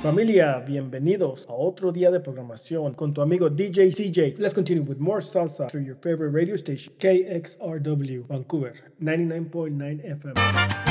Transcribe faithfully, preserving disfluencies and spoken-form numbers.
Familia, bienvenidos a otro día de programación con tu amigo D J C J. Let's continue with more salsa through your favorite radio station, K X R W, Vancouver, ninety-nine point nine F M.